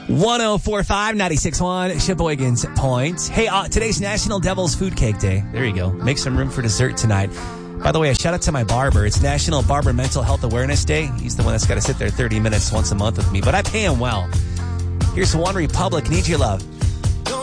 1045 96.1 Sheboygan's Point. Hey, today's National Devil's Food Cake Day. There you go. Make some room for dessert tonight. By the way, a shout out to my barber. It's National Barber Mental Health Awareness Day. He's the one that's got to sit there 30 minutes once a month with me, but I pay him well. Here's One Republic, Need Your Love.